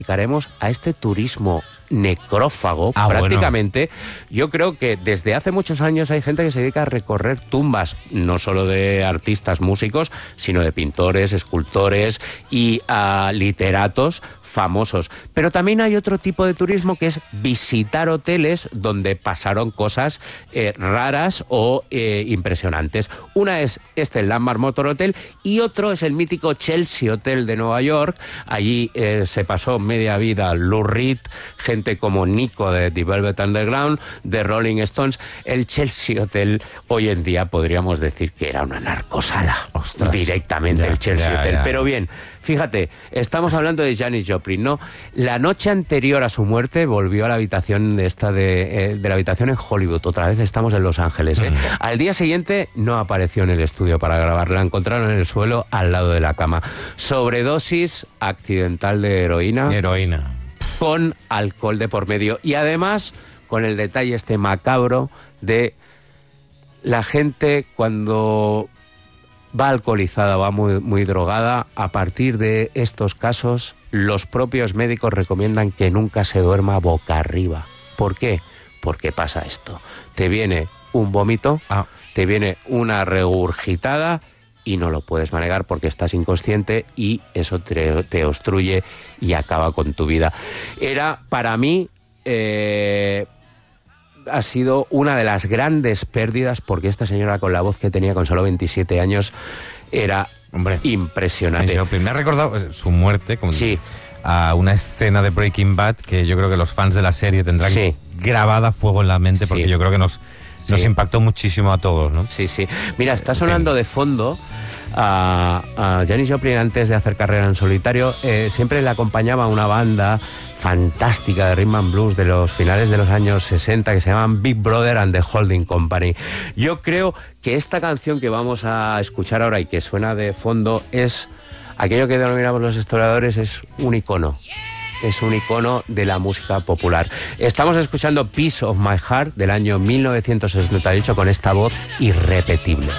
dedicaremos a este turismo necrófago, prácticamente. Bueno. Yo creo que desde hace muchos años hay gente que se dedica a recorrer tumbas, no solo de artistas músicos, sino de pintores, escultores y literatos famosos. Pero también hay otro tipo de turismo que es visitar hoteles donde pasaron cosas raras o impresionantes. Una es el Landmark Motor Hotel y otro es el mítico Chelsea Hotel de Nueva York. Allí se pasó media vida Lou Reed, gente como Nico de The Velvet Underground, de Rolling Stones. El Chelsea Hotel hoy en día podríamos decir que era una narcosala. Ostras, directamente el Chelsea Hotel. Pero bien, fíjate, estamos hablando de Janis Joplin, ¿no? La noche anterior a su muerte volvió a la habitación de la habitación en Hollywood. Otra vez estamos en Los Ángeles, ¿eh? Al día siguiente no apareció en el estudio para grabar. La encontraron en el suelo al lado de la cama. Sobredosis accidental de heroína. Con alcohol de por medio. Y además, con el detalle macabro de la gente cuando va alcoholizada, va muy drogada. A partir de estos casos, los propios médicos recomiendan que nunca se duerma boca arriba. ¿Por qué? Porque pasa esto. Te viene un vómito, te viene una regurgitada y no lo puedes manejar porque estás inconsciente y eso te obstruye y acaba con tu vida. Era, para mí, ha sido una de las grandes pérdidas, porque esta señora, con la voz que tenía con solo 27 años, era impresionante. Me ha recordado su muerte a una escena de Breaking Bad que yo creo que los fans de la serie tendrán grabada a fuego en la mente, porque yo creo que nos impactó muchísimo a todos, ¿no? Sí. Mira, está sonando de fondo a Janis Joplin antes de hacer carrera en solitario. Siempre le acompañaba una banda fantástica de rhythm and blues de los finales de los años 60 que se llaman Big Brother and the Holding Company. Yo creo que esta canción que vamos a escuchar ahora y que suena de fondo es aquello que denominamos los historiadores, es un icono. Es un icono de la música popular. Estamos escuchando Piece of My Heart del año 1968 con esta voz irrepetible.